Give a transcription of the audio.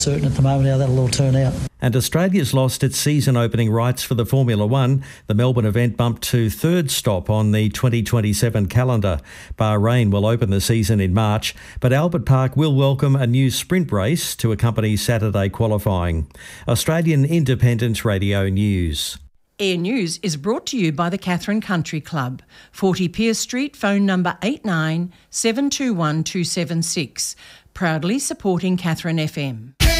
Certain at the moment how that'll all turn out. And Australia's lost its season opening rights for the Formula One. The Melbourne event bumped to third stop on the 2027 calendar. Bahrain will open the season in March, but Albert Park will welcome a new sprint race to accompany Saturday qualifying. Australian Independent Radio News. Air News is brought to you by the Katherine Country Club, 40 Pearce Street, phone number 89 721 276. Proudly supporting Katherine FM.